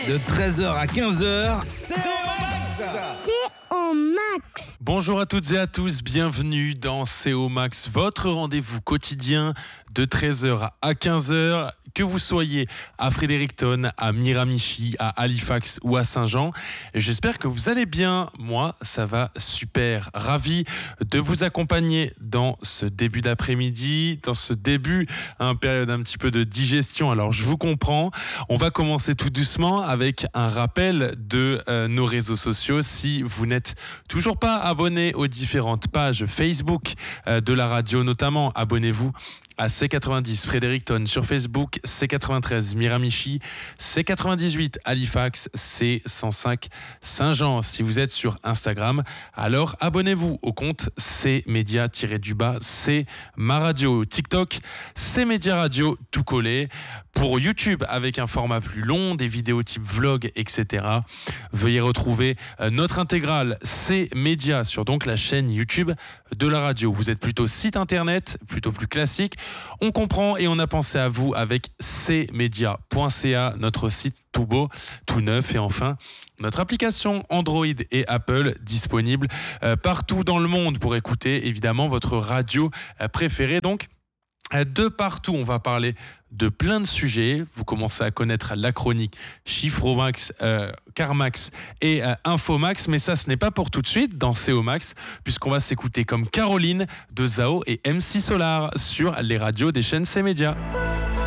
De 13h à 15h, c'est au max. Bonjour à toutes et à tous, bienvenue dans C'est au max, votre rendez-vous quotidien de 13h à 15h. Que vous soyez à Fredericton, à Miramichi, à Halifax ou à Saint-Jean, j'espère que vous allez bien. Moi, ça va super. Ravi de vous accompagner dans ce début d'après-midi, dans ce début, période un petit peu de digestion. Alors, je vous comprends. On va commencer tout doucement avec un rappel de nos réseaux sociaux. Si vous n'êtes toujours pas abonné aux différentes pages Facebook de la radio, notamment, abonnez-vous à C90 Fredericton sur Facebook, C93 Miramichi, C98 Halifax, C105 Saint-Jean. Si vous êtes sur Instagram, alors abonnez-vous au compte C-Média-du-bas, c'est ma radio. TikTok, C-Média Radio, tout collé. Pour YouTube, avec un format plus long, des vidéos type vlog, etc. Veuillez retrouver notre intégrale C-Média sur donc la chaîne YouTube de la radio. Vous êtes plutôt site internet, plutôt plus classique. On comprend et on a pensé à vous avec cmedia.ca, notre site tout beau, tout neuf. Et enfin, notre application Android et Apple disponible partout dans le monde pour écouter évidemment votre radio préférée. Donc, de partout, on va parler de plein de sujets. Vous commencez à connaître la chronique Chiffromax, Carmax et Infomax, mais ça, ce n'est pas pour tout de suite dans CO Max, puisqu'on va s'écouter comme Caroline de Zao et MC Solar sur les radios des chaînes C-Média.